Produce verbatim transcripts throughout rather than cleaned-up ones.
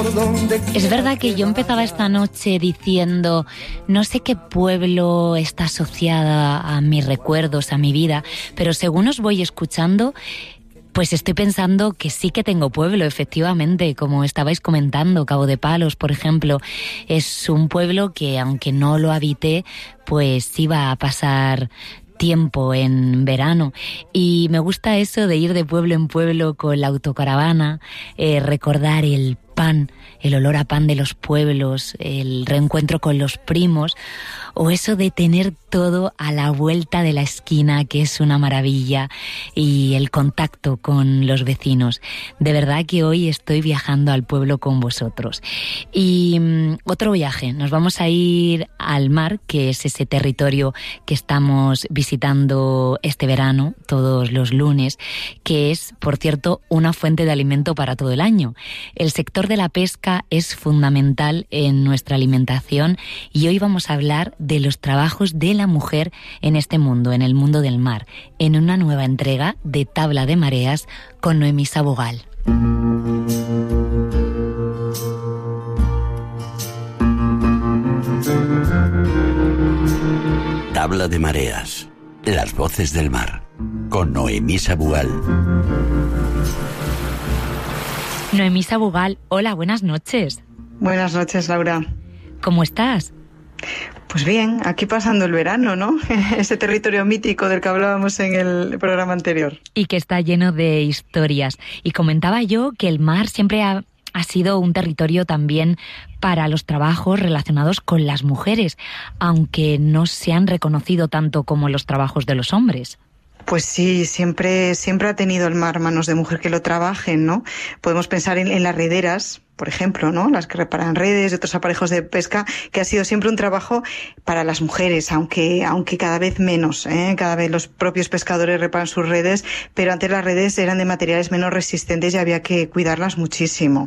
por donde... Es verdad que yo empezaba esta noche diciendo, no sé qué pueblo está asociada a mis recuerdos, a mi vida, pero según os voy escuchando, pues estoy pensando que sí que tengo pueblo, efectivamente, como estabais comentando. Cabo de Palos, por ejemplo, es un pueblo que, aunque no lo habité, pues iba a pasar tiempo en verano, y me gusta eso de ir de pueblo en pueblo con la autocaravana, eh, recordar el pan, el olor a pan de los pueblos, el reencuentro con los primos, o eso de tener todo a la vuelta de la esquina, que es una maravilla, y el contacto con los vecinos. De verdad que hoy estoy viajando al pueblo con vosotros. Y um, otro viaje, nos vamos a ir al mar, que es ese territorio que estamos visitando este verano, todos los lunes, que es, por cierto, una fuente de alimento para todo el año. El sector de la pesca es fundamental en nuestra alimentación, y hoy vamos a hablar de los trabajos de la mujer en este mundo, en el mundo del mar, en una nueva entrega de Tabla de Mareas con Noemí Sabogal. Tabla de Mareas, las voces del mar, con Noemí Sabogal. Noemí Sabogal, hola, buenas noches. Buenas noches, Laura. ¿Cómo estás? Pues bien, aquí pasando el verano, ¿no? Ese territorio mítico del que hablábamos en el programa anterior. Y que está lleno de historias. Y comentaba yo que el mar siempre ha, ha sido un territorio también para los trabajos relacionados con las mujeres, aunque no se han reconocido tanto como los trabajos de los hombres. Pues sí, siempre, siempre ha tenido el mar manos de mujer que lo trabajen, ¿no? Podemos pensar en, en las rederas, por ejemplo, ¿no? Las que reparan redes y otros aparejos de pesca, que ha sido siempre un trabajo para las mujeres, aunque, aunque cada vez menos, ¿eh? Cada vez los propios pescadores reparan sus redes, pero antes las redes eran de materiales menos resistentes y había que cuidarlas muchísimo.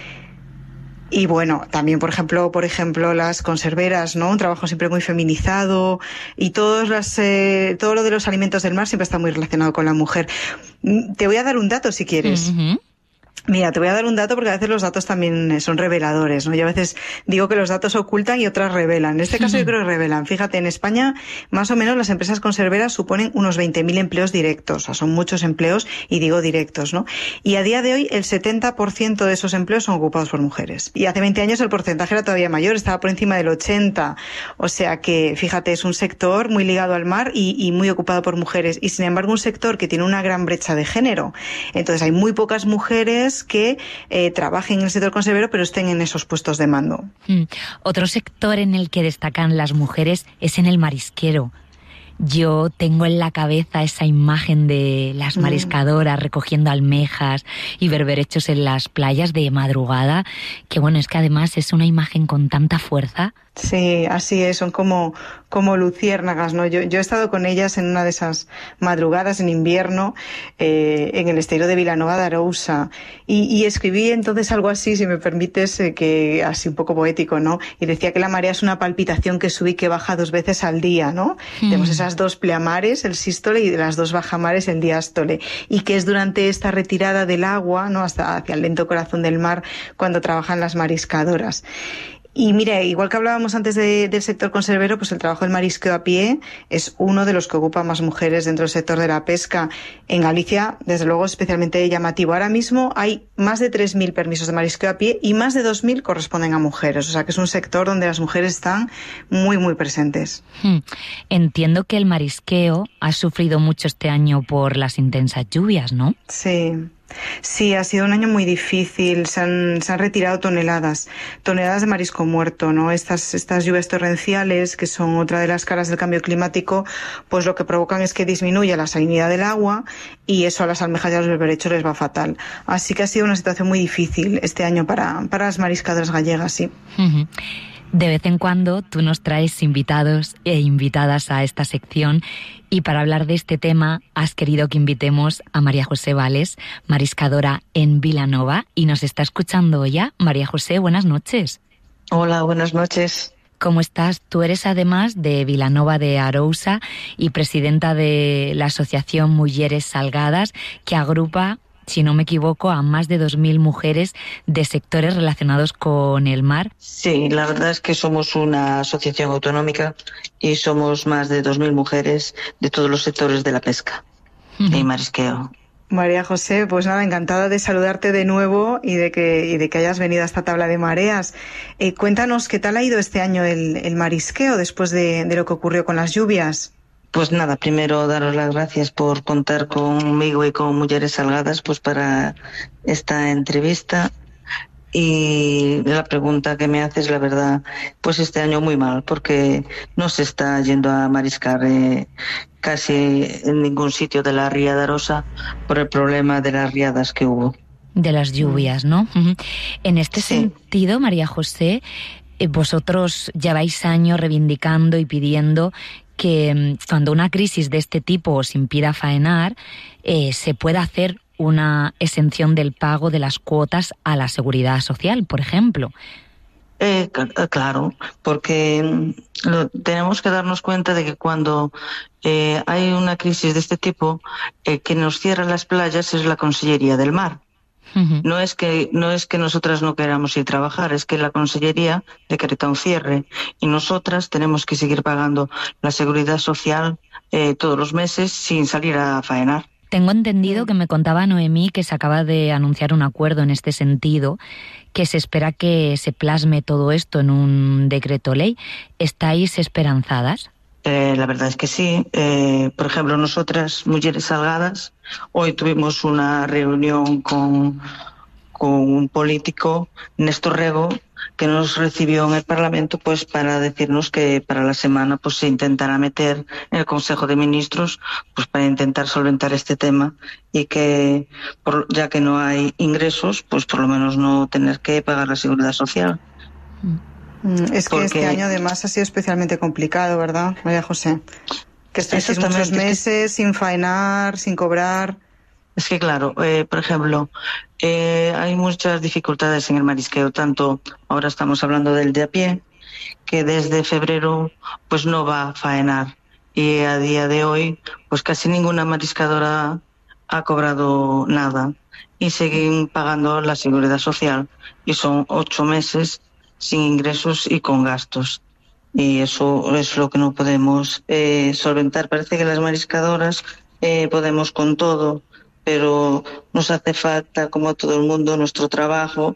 Y bueno, también, por ejemplo, por ejemplo, las conserveras, ¿no? Un trabajo siempre muy feminizado, y todos las, eh, todo lo de los alimentos del mar siempre está muy relacionado con la mujer. Te voy a dar un dato si quieres. Uh-huh. Mira, te voy a dar un dato porque a veces los datos también son reveladores, ¿no? Yo a veces digo que los datos ocultan y otras revelan. En este caso yo creo que revelan. Fíjate, en España más o menos las empresas conserveras suponen unos veinte mil empleos directos. O sea, son muchos empleos, y digo directos, ¿no? Y a día de hoy el setenta por ciento de esos empleos son ocupados por mujeres. Y hace veinte años el porcentaje era todavía mayor, estaba por encima del ochenta. O sea que, fíjate, es un sector muy ligado al mar y, y muy ocupado por mujeres. Y sin embargo un sector que tiene una gran brecha de género. Entonces hay muy pocas mujeres que eh, trabajen en el sector conservero pero estén en esos puestos de mando. Mm. Otro sector en el que destacan las mujeres es en el marisquero. Yo tengo en la cabeza esa imagen de las mariscadoras mm. recogiendo almejas y berberechos en las playas de madrugada, que bueno, es que además es una imagen con tanta fuerza. Sí, así es, son como, como luciérnagas, ¿no? Yo, yo he estado con ellas en una de esas madrugadas en invierno, eh, en el estero de Vilanova de Arousa, y, y escribí entonces algo así, si me permites, eh, que así un poco poético, ¿no? Y decía que la marea es una palpitación que sube y que baja dos veces al día, ¿no? Mm. Tenemos esas dos pleamares, el sístole, y las dos bajamares, el diástole, y que es durante esta retirada del agua, ¿no? Hasta hacia el lento corazón del mar, cuando trabajan las mariscadoras. Y mira, igual que hablábamos antes de, del sector conservero, pues el trabajo del marisqueo a pie es uno de los que ocupa más mujeres dentro del sector de la pesca. En Galicia, desde luego, es especialmente llamativo. Ahora mismo hay más de tres mil permisos de marisqueo a pie y más de dos mil corresponden a mujeres. O sea que es un sector donde las mujeres están muy, muy presentes. Hmm. Entiendo que el marisqueo ha sufrido mucho este año por las intensas lluvias, ¿no? Sí. Sí, ha sido un año muy difícil. Se han, se han retirado toneladas, toneladas de marisco muerto, ¿no? Estas, estas lluvias torrenciales, que son otra de las caras del cambio climático, pues lo que provocan es que disminuya la salinidad del agua, y eso a las almejas y a los berberechos les va fatal. Así que ha sido una situación muy difícil este año para, para las mariscadoras gallegas, sí. Uh-huh. De vez en cuando tú nos traes invitados e invitadas a esta sección, y para hablar de este tema has querido que invitemos a María José Vales, mariscadora en Vilanova, y nos está escuchando ya. María José, buenas noches. Hola, buenas noches. ¿Cómo estás? Tú eres además de Vilanova de Arousa y presidenta de la asociación Mujeres Salgadas, que agrupa si no me equivoco, a más de dos mil mujeres de sectores relacionados con el mar. Sí, la verdad es que somos una asociación autonómica y somos más de dos mil mujeres de todos los sectores de la pesca uh-huh. y marisqueo. María José, pues nada, encantada de saludarte de nuevo y de que, y de que hayas venido a esta tabla de mareas. Eh, cuéntanos qué tal ha ido este año el, el marisqueo después de, de lo que ocurrió con las lluvias. Pues nada, primero daros las gracias por contar conmigo y con Mujeres Salgadas pues para esta entrevista. Y la pregunta que me haces, la verdad, pues este año muy mal, porque no se está yendo a mariscar eh, casi en ningún sitio de la Ría de Arosa por el problema de las riadas que hubo. De las lluvias, ¿no? En este sí. sentido, María José, eh, vosotros lleváis años reivindicando y pidiendo que cuando una crisis de este tipo os impida faenar, eh, se pueda hacer una exención del pago de las cuotas a la seguridad social, por ejemplo. Eh, claro, porque lo, tenemos que darnos cuenta de que cuando eh, hay una crisis de este tipo, eh, que nos cierra las playas es la Consellería del Mar. Uh-huh. No es que no es que nosotras no queramos ir a trabajar, es que la Consellería decreta un cierre y nosotras tenemos que seguir pagando la seguridad social eh, todos los meses sin salir a faenar. Tengo entendido que me contaba Noemí que se acaba de anunciar un acuerdo en este sentido, que se espera que se plasme todo esto en un decreto ley. ¿Estáis esperanzadas? Eh, la verdad es que sí. Eh, por ejemplo, nosotras, Mujeres Salgadas, hoy tuvimos una reunión con, con un político, Néstor Rego, que nos recibió en el Parlamento pues para decirnos que para la semana pues se intentará meter en el Consejo de Ministros pues para intentar solventar este tema y que por, ya que no hay ingresos pues por lo menos no tener que pagar la seguridad social. Es que Porque... este año además ha sido especialmente complicado, ¿verdad, María José? Que estáis muchos meses sin faenar, sin cobrar. Es que claro, eh, por ejemplo, eh, hay muchas dificultades en el marisqueo, tanto ahora estamos hablando del de a pie, que desde febrero pues no va a faenar y a día de hoy pues casi ninguna mariscadora ha cobrado nada y siguen pagando la seguridad social y son ocho meses sin ingresos y con gastos. Y eso es lo que no podemos eh, solventar. Parece que las mariscadoras eh, podemos con todo, pero nos hace falta, como a todo el mundo, nuestro trabajo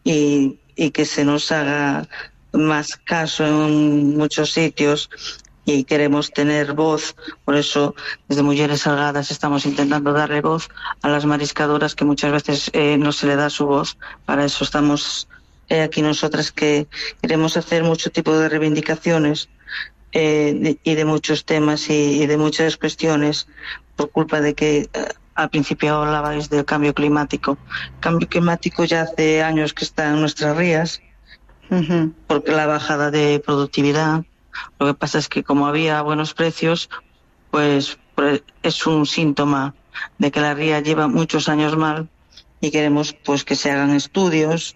y, y que se nos haga más caso en muchos sitios y queremos tener voz. Por eso, desde Mujeres Salgadas estamos intentando darle voz a las mariscadoras que muchas veces eh, no se le da su voz. Para eso estamos eh, aquí nosotras, que queremos hacer mucho tipo de reivindicaciones eh, de, y de muchos temas y, y de muchas cuestiones por culpa de que... Eh, Al principio hablabais del cambio climático. El cambio climático ya hace años que está en nuestras rías, uh-huh. porque la bajada de productividad. Lo que pasa es que como había buenos precios, pues, pues es un síntoma de que la ría lleva muchos años mal y queremos pues que se hagan estudios,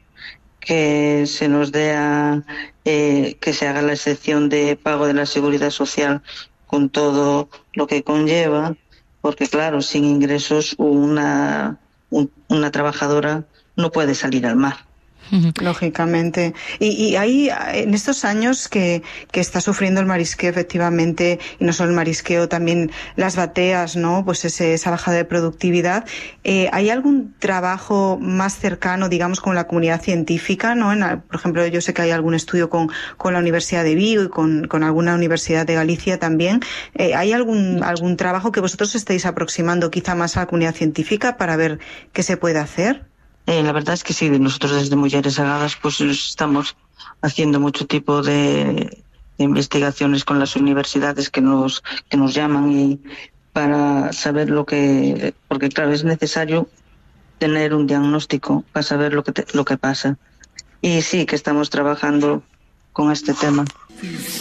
que se nos dé a, eh, que se haga la excepción de pago de la seguridad social con todo lo que conlleva. Porque claro, sin ingresos una, un, una trabajadora no puede salir al mar. Lógicamente. Y, y hay, en estos años que, que está sufriendo el marisqueo, efectivamente, y no solo el marisqueo, también las bateas, ¿no? Pues ese, esa bajada de productividad. Eh, ¿Hay algún trabajo más cercano, digamos, con la comunidad científica, ¿no? En la, por ejemplo, yo sé que hay algún estudio con, con la Universidad de Vigo y con, con alguna universidad de Galicia también. Eh, ¿Hay algún, algún trabajo que vosotros estéis aproximando quizá más a la comunidad científica para ver qué se puede hacer? Eh, la verdad es que sí, nosotros desde Mujeres Salgadas pues estamos haciendo mucho tipo de, de investigaciones con las universidades que nos que nos llaman y para saber lo que, porque claro, es necesario tener un diagnóstico para saber lo que te, lo que pasa. Y sí que estamos trabajando con este tema.